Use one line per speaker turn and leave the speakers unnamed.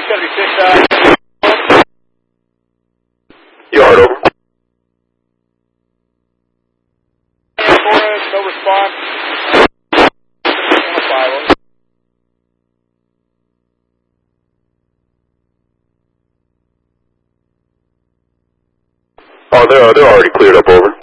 276,
Yard, over.
Torres, no response.
Oh, they're already cleared up, over.